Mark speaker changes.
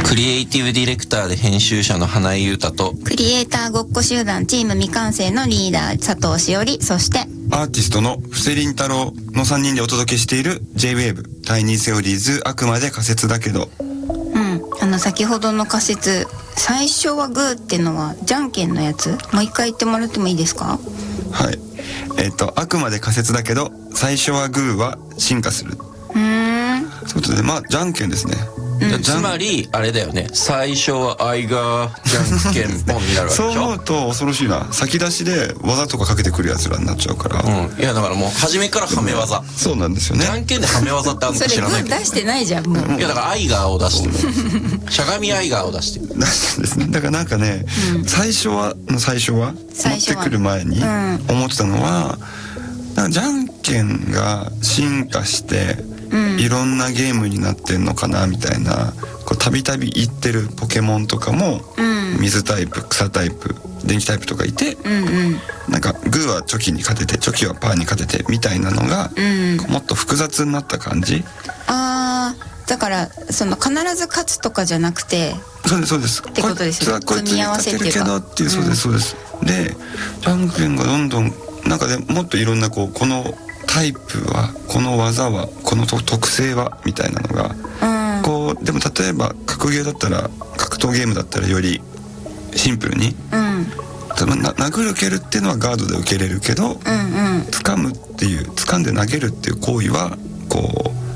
Speaker 1: クリエイティブディレクターで編集者の花井優太と、
Speaker 2: クリエイターごっこ集団チーム未完成のリーダー佐藤しおり、そして
Speaker 3: アーティストの布施凛太郎の3人でお届けしている J-WAVE タイニーセオリーズ、あくまで仮説だけど。
Speaker 2: 先ほどの仮説、最初はグーっていうのはじゃんけんのやつ、もう一回言ってもらってもいいですか？
Speaker 3: はい、あくまで仮説だけど最初はグーは進化する。そういうことで、じゃんけんですね。
Speaker 1: つまりあれだよね、最初は愛がじゃんけんポンになるわけでしょ。
Speaker 3: そう思うと恐ろしいな。先出しで技とかかけてくるやつらになっちゃうから、
Speaker 1: いやだからもう初めからはめ技。
Speaker 3: そうなんですよね。
Speaker 1: じゃんけんではめ技ってあるのか知らないけど、
Speaker 2: それグー出してないじゃんもう。
Speaker 1: いやだからアイガーを出してるしゃがみアイガーを出してる
Speaker 3: 出したんですね。だからなんかね、最初は持ってくる前に思ってたのは、なんかじゃんけんが進化していろんなゲームになってんのかなみたいな、こうたびたび言ってるポケモンとかも、水タイプ、草タイプ、電気タイプとかいて、なんかグーはチョキに勝てて、チョキはパーに勝ててみたいなのが、もっと複雑になった感じ。
Speaker 2: だからその必ず勝つとかじゃなくて、
Speaker 3: そうです
Speaker 2: ってことですよね。
Speaker 3: こいつはこいつに勝てるけどっていう、そうですで、じゃんけんがどんどんなんかでもっといろんなこのタイプは、この技は、この特性はみたいなのが、でも例えば格闘ゲームだったらよりシンプルに、殴る蹴るっていうのはガードで受けれるけど、掴んで投げるっていう行為はこう